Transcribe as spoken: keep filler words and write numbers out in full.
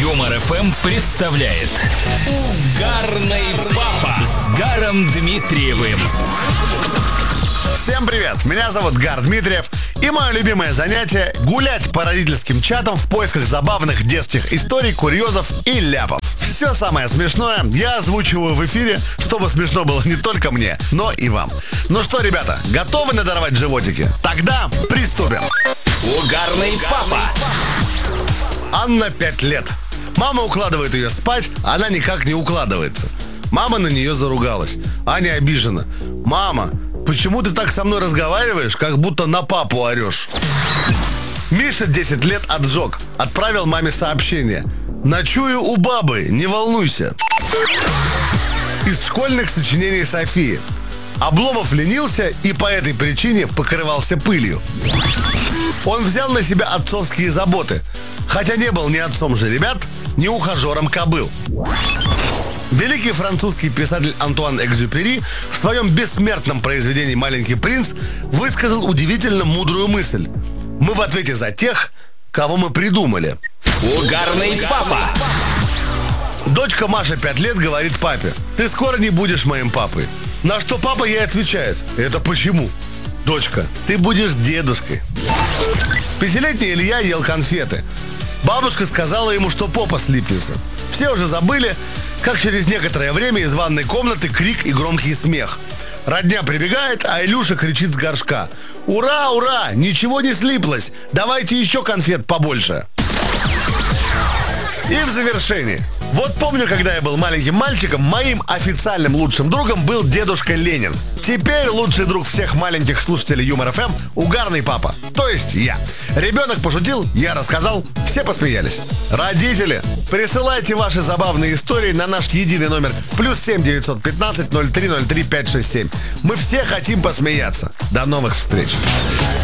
Юмор эф эм представляет Угарный папа с Гаром Дмитриевым. Всем привет, меня зовут Гар Дмитриев, и мое любимое занятие — гулять по родительским чатам в поисках забавных детских историй, курьезов и ляпов. Все самое смешное я озвучиваю в эфире, чтобы смешно было не только мне, но и вам. Ну что, ребята, готовы надорвать животики? Тогда приступим. Угарный папа. Анна пять лет. Мама укладывает ее спать, а она никак не укладывается. Мама на нее заругалась. Аня обижена. «Мама, почему ты так со мной разговариваешь, как будто на папу орешь?» Миша, десять лет, отжег. Отправил маме сообщение: «Ночую у бабы, не волнуйся». Из школьных сочинений Софии. Обломов ленился и по этой причине покрывался пылью. Он взял на себя отцовские заботы, хотя не был ни отцом же ребят, ни ухажером кобыл. Великий французский писатель Антуан Экзюпери в своем бессмертном произведении «Маленький принц» высказал удивительно мудрую мысль: мы в ответе за тех, кого мы придумали. Угарный папа. Дочка Маша, пять лет, говорит папе: «Ты скоро не будешь моим папой». На что папа ей отвечает: «Это почему?» «Дочка, ты будешь дедушкой». Пятилетний Илья ел конфеты. Бабушка сказала ему, что попа слипнется. Все уже забыли, как через некоторое время из ванной комнаты крик и громкий смех. Родня прибегает, а Илюша кричит с горшка: «Ура, ура! Ничего не слиплось! Давайте еще конфет побольше!» И в завершении. Вот помню, когда я был маленьким мальчиком, моим официальным лучшим другом был дедушка Ленин. Теперь лучший друг всех маленьких слушателей Юмор эф эм — Угарный папа, то есть я. Ребенок пошутил, я рассказал, все посмеялись. Родители, присылайте ваши забавные истории на наш единый номер плюс семь девятьсот пятнадцать ноль три ноль три пять шесть семь. Мы все хотим посмеяться. До новых встреч.